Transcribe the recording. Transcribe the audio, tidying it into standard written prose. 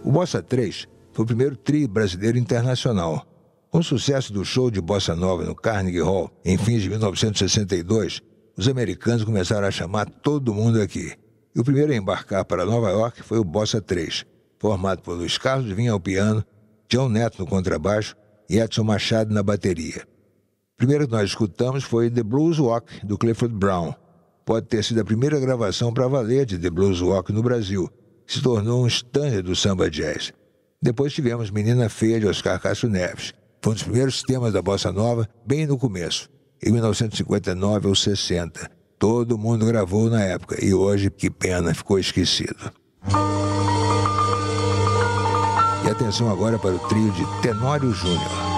O Bossa 3 foi o primeiro trio brasileiro internacional. Com o sucesso do show de Bossa Nova no Carnegie Hall, em fins de 1962, os americanos começaram a chamar todo mundo aqui. E o primeiro a embarcar para Nova York foi o Bossa 3, formado por Luiz Carlos Vinha ao piano, João Neto no contrabaixo e Edson Machado na bateria. O primeiro que nós escutamos foi The Blues Walk, do Clifford Brown. Pode ter sido a primeira gravação para valer de The Blues Walk no Brasil, que se tornou um standard do samba jazz. Depois tivemos Menina Feia, de Oscar Castro Neves. Foi um dos primeiros temas da Bossa Nova, bem no começo, em 1959 ou 60. Todo mundo gravou na época e hoje, que pena, ficou esquecido. E atenção agora para o trio de Tenório Júnior.